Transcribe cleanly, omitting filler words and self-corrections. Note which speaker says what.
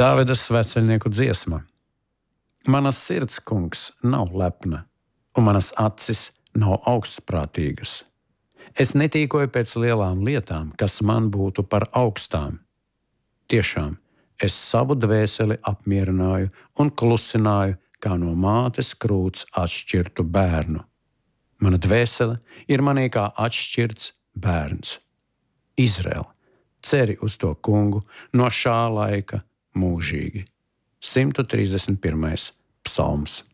Speaker 1: Dāvida sveceļnieku dziesma. Manas sirds, kungs, nav lepna, un manas acis nav augstprātīgas. Es netīkoju pēc lielām lietām, kas man būtu par augstām. Tiešām, es savu dvēseli apmierināju un klusināju, kā no mātes krūts atšķirtu bērnu. Mana dvēsele ir manī kā atšķirts bērns. Izraēl, ceri uz to kungu no šā laika mūžīgi. 131. psalms.